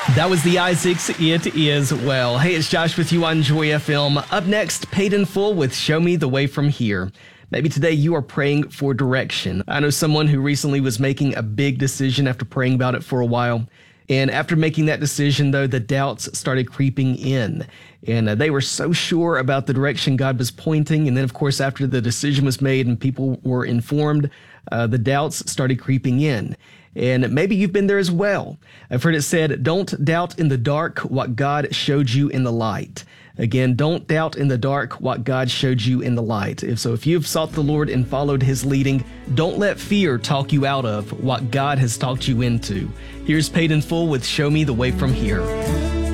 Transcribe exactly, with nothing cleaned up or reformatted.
That was the Isaacs, It Is Well. Hey, it's Josh with you on Joy F M. Up next, Paid in Full with Show Me the Way from Here. Maybe today you are praying for direction. I know someone who recently was making a big decision after praying about it for a while. And after making that decision, though, the doubts started creeping in. And uh, they were so sure about the direction God was pointing. And then, of course, after the decision was made and people were informed, uh, the doubts started creeping in. And maybe you've been there as well. I've heard it said, don't doubt in the dark what God showed you in the light. Again, don't doubt in the dark what God showed you in the light. If so, if you've sought the Lord and followed his leading, don't let fear talk you out of what God has talked you into. Here's Paid in Full with Show Me the Way from Here.